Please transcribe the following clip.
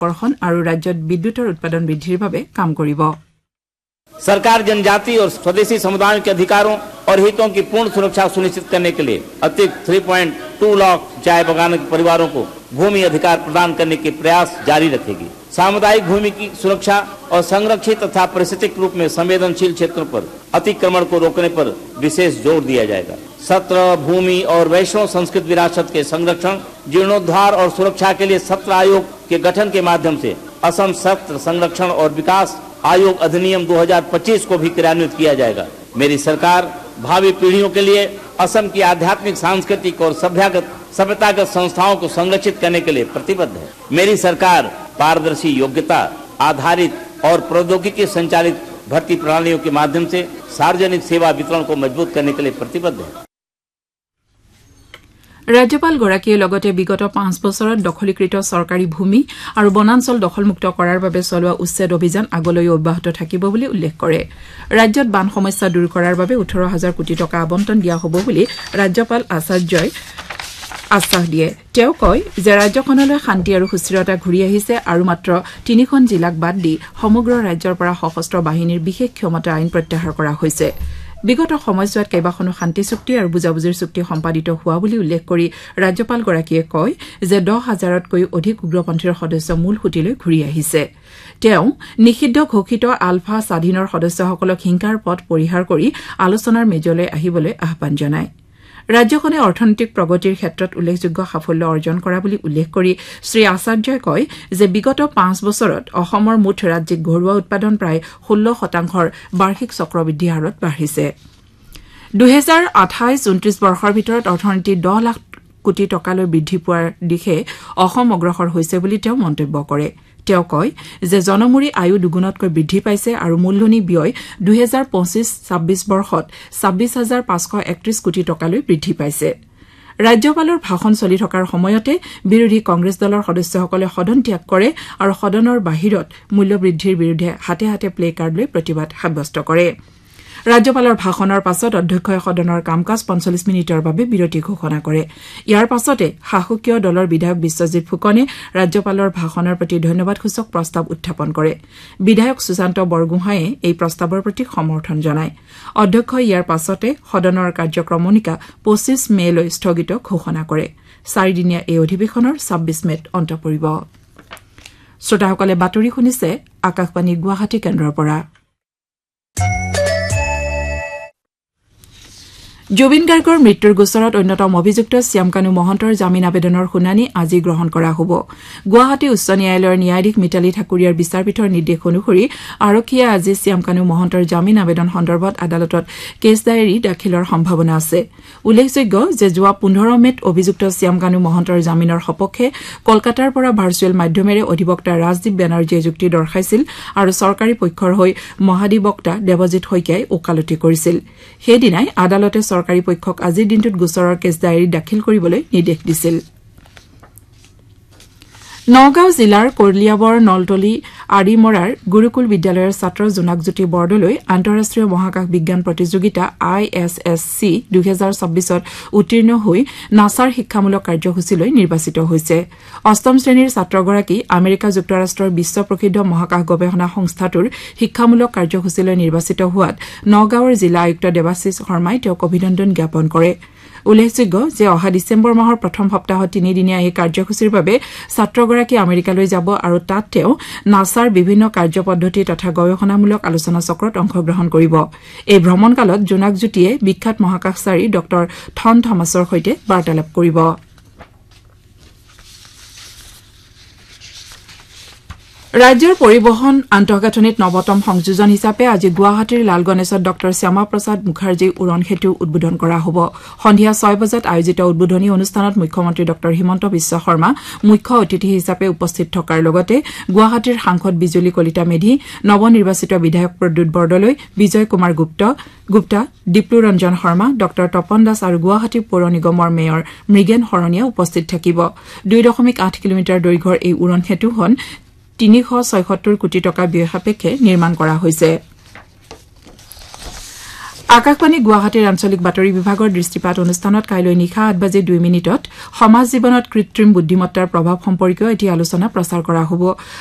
আকৰ্ষণ আৰু ৰাজ্যত বিদ্যুতৰ উৎপাদন বৃদ্ধিৰ বাবে কাম কৰিব। सरकार जनजाति और स्वदेशी समुदायों के अधिकारों और हितों की पूर्ण सुरक्षा सुनिश्चित करने के लिए अतिरिक्त 3.2 लाख चाय बागान के परिवारों को भूमि अधिकार प्रदान करने के प्रयास जारी रखेगी। सामुदायिक भूमि की सुरक्षा और संरक्षित तथा पारिस्थितिक रूप में संवेदनशील क्षेत्रों पर अतिक्रमण को रोकने पर विशेष जोर दिया जाएगा। सत्र, भूमि और वैष्णव संस्कृत विरासत के संरक्षण, जीर्णोद्धार और सुरक्षा के लिए सत्र आयोग के गठन के माध्यम से असम सत्र संरक्षण और विकास आयोग अधिनियम 2025 को भी क्रियान्वित किया जाएगा। मेरी सरकार भावी पीढ़ियों के लिए असम की आध्यात्मिक, सांस्कृतिक और सभ्यतागत संस्थाओं को संरक्षित करने के लिए प्रतिबद्ध है। मेरी सरकार पारदर्शी, योग्यता आधारित और प्रौद्योगिकी संचालित भर्ती प्रणालियों के माध्यम से सार्वजनिक सेवा वितरण को मजबूत करने के लिए प्रतिबद्ध है। ৰাজ্যপালগৰাকীয়ে লগতে বিগত 5 বছৰত দখলীকৃত চৰকাৰী ভূমি আৰু বনাঞ্চল দখলমুক্ত কৰাৰ বাবে চলোৱা উচ্ছেদ অভিযান আগলৈ অব্যাহত থাকিব বুলি উল্লেখ কৰে। ৰাজ্যত বান সমস্যা দূৰ কৰাৰ বাবে 18,000 কোটি টকা আবণ্টন দিয়া হ'ব বুলি ৰাজ্যপাল আচাৰ্যই আশ্বাস দিয়ে। তেওঁ কয় যে ৰাজ্যখনলৈ শান্তি আৰু সুস্থিৰতা ঘূৰি আহিছে আৰু মাত্ৰ 3খন জিলাক বাদ দি সমগ্ৰ ৰাজ্যৰ পৰা সশস্ত্ৰ বাহিনীৰ বিশেষ ক্ষমতা আইন প্ৰত্যাহাৰ কৰা হৈছে। বিগত সময়ছোৱাত কেইবাখনো শান্তি চুক্তি আৰু বুজাবুজিৰ চুক্তি সম্পাদিত হোৱা বুলি উল্লেখ কৰি ৰাজ্যপালগৰাকীয়ে কয় যে 10,000তকৈ অধিক উগ্ৰপন্থীৰ সদস্য মূল সুঁতিলৈ ঘূৰি আহিছে। তেওঁ নিষিদ্ধ ঘোষিত আলফা স্বাধীনৰ সদস্যসকলক হিংসাৰ পথ পৰিহাৰ কৰি আলোচনাৰ মেজলৈ আহিবলৈ আহ্বান জনায়। ৰাজ্যখনে অৰ্থনৈতিক প্ৰগতিৰ ক্ষেত্ৰত উল্লেখযোগ্য সাফল্য অৰ্জন কৰা বুলি উল্লেখ কৰি শ্ৰী আচাৰ্যই কয় যে বিগত 5 বছৰত অসমৰ মুঠ ৰাজ্যিক ঘৰুৱা উৎপাদন প্ৰায় 16% বাৰ্ষিক চক্ৰবৃদ্ধি হাৰত বাঢ়িছে। 2028-29 বৰ্ষৰ ভিতৰত অৰ্থনীতি 10 লাখ কোটি টকালৈ বৃদ্ধি পোৱাৰ দিশে অসম অগ্ৰসৰ হৈছে বুলি তেওঁ মন্তব্য কৰে। তেওঁ কয় যে জনমূৰি আয়ু দুগুণতকৈ বৃদ্ধি পাইছে আৰু মূলধনী ব্যয় 2025-26 বৰ্ষত 26,531 কোটি টকালৈ বৃদ্ধি পাইছে। ৰাজ্যপালৰ ভাষণ চলি থকাৰ সময়তে বিৰোধী কংগ্ৰেছ দলৰ সদস্যসকলে সদন ত্যাগ কৰে আৰু সদনৰ বাহিৰত মূল্যবৃদ্ধিৰ বিৰুদ্ধে হাতে হাতে প্লে কাৰ্ড লৈ প্ৰতিবাদ সাব্যস্ত কৰে। ৰাজ্যপালৰ ভাষণৰ পাছত অধ্যক্ষই সদনৰ কাম কাজ 45 মিনিটৰ বাবে বিৰতি ঘোষণা কৰে। ইয়াৰ পাছতে শাসকীয় দলৰ বিধায়ক বিশ্বজিৎ ফুকনে ৰাজ্যপালৰ ভাষণৰ প্ৰতি ধন্যবাদসূচক প্ৰস্তাৱ উত্থাপন কৰে। বিধায়ক সুশান্ত বৰগোহাঁয়ে এই প্ৰস্তাৱৰ প্ৰতি সমৰ্থন জনায়। অধ্যক্ষই ইয়াৰ পাছতে সদনৰ কাৰ্যক্ৰমণিকা 25 মেলৈ স্থগিত ঘোষণা কৰে। 4দিনীয়া এই অধিৱেশনৰ 26 মেত অন্ত পৰিব। শ্ৰোতাসকলে বাতৰি শুনিছে আকাশবাণী গুৱাহাটী কেন্দ্ৰৰ পৰা। জুবিন গাৰ্গৰ মৃত্যুৰ গোচৰত অন্যতম অভিযুক্ত শ্যামকানু মহন্তৰ জামিন আবেদনৰ শুনানি আজি গ্ৰহণ কৰা হ'ব। গুৱাহাটী উচ্চ ন্যায়ালয়ৰ ন্যায়াধীশ মিতালী ঠাকুৰীয়াৰ বিচাৰপীঠৰ নিৰ্দেশ অনুসৰি আৰক্ষীয়ে আজি শ্যামকানু মহন্তৰ জামিন আবেদন সন্দৰ্ভত আদালতত কেছ ডায়েৰী দাখিলৰ সম্ভাৱনা আছে। উল্লেখযোগ্য যে যোৱা 15 মেত অভিযুক্ত শ্যামকানু মহন্তৰ জামিনৰ সপক্ষে কলকাতাৰ পৰা ভাৰ্চুৱেল মাধ্যমেৰে অধিবক্তা ৰাজদীপ বেনাৰ্জীয়ে যুক্তি দৰ্শাইছিল আৰু চৰকাৰী পক্ষৰ হৈ মহাধিবক্তা দেৱজিৎ শইকীয়াই ওকালতি কৰিছিল। সেইদিনাই আদালতে চৰকাৰী পক্ষক আজিৰ দিনটোত গোচৰৰ কেছ ডায়েৰী দাখিল কৰিবলৈ নিৰ্দেশ দিছিল। নগাঁও জিলাৰ কলিয়াবৰ নলতলী আৰিমৰাৰ গুৰুকুল বিদ্যালয়ৰ ছাত্ৰ জোনাকজ্যোতি বৰদলৈ আন্তঃৰাষ্ট্ৰীয় মহাকাশ বিজ্ঞান প্ৰতিযোগিতা ISSC 2024ত উত্তীৰ্ণ হৈ নাছাৰ শিক্ষামূলক কাৰ্যসূচীলৈ নিৰ্বাচিত হৈছে। 8ম শ্ৰেণীৰ ছাত্ৰগৰাকী আমেৰিকা যুক্তৰাষ্ট্ৰৰ বিশ্ব প্ৰসিদ্ধ মহাকাশ গৱেষণা সংস্থাটোৰ শিক্ষামূলক কাৰ্যসূচীলৈ নিৰ্বাচিত হোৱাত নগাঁৱৰ জিলা আয়ুক্ত দেৱাশিষ শৰ্মাই তেওঁক অভিনন্দন জ্ঞাপন কৰে। উল্লেখযোগ্য যে অহা ডিচেম্বৰ মাহৰ প্ৰথম সপ্তাহত 3দিনীয়া এই কাৰ্যসূচীৰ বাবে ছাত্ৰগৰাকী আমেৰিকালৈ যাব আৰু তাত তেওঁ নাছাৰ বিভিন্ন কাৰ্যপদ্ধতি তথা গৱেষণামূলক আলোচনা চক্ৰত অংশগ্ৰহণ কৰিব। এই ভ্ৰমণকালত জোনাকজ্যোতিয়ে বিখ্যাত মহাকাশচাৰী ড থন থমাছৰ সৈতে বাৰ্তালাপ কৰিব। ৰাজ্যৰ পৰিবহণ আন্তঃগাঁথনিত নৱতম সংযোজন হিচাপে আজি গুৱাহাটীৰ লালগণেশত ড শ্যামা প্ৰসাদ মুখাৰ্জী উৰণ সেতু উদ্বোধন কৰা হ'ব। সন্ধিয়া 6 বজাত আয়োজিত উদ্বোধনী অনুষ্ঠানত মুখ্যমন্ত্ৰী ড হিমন্ত বিশ্ব শৰ্মা মুখ্য অতিথি হিচাপে উপস্থিত থকাৰ লগতে গুৱাহাটীৰ সাংসদ বিজুলী কলিতা মেধি, নৱনিৰ্বাচিত বিধায়ক প্ৰদ্যুৎ বৰদলৈ, বিজয় কুমাৰ গুপ্তা, দীপ্লু ৰঞ্জন শৰ্মা, ড তপন দাস আৰু গুৱাহাটী পৌৰ নিগমৰ মেয়ৰ মৃগেন শৰণীয়া উপস্থিত থাকিব। 2.8 কিলোমিটাৰ দৈৰ্ঘ্যৰ এই উৰণ সেতুখন 376 কোটি টকা ব্যয় সাপেক্ষে নিৰ্মাণ কৰা হৈছে। আকাশবাণী গুৱাহাটীৰ আঞ্চলিক বাতৰি বিভাগৰ দৃষ্টিপাত অনুষ্ঠানত কাইলৈ নিশা 8:02 সমাজ জীৱনত কৃত্ৰিম বুদ্ধিমত্তাৰ প্ৰভাৱ সম্পৰ্কীয় এটি আলোচনা প্ৰচাৰ কৰা হ'ব।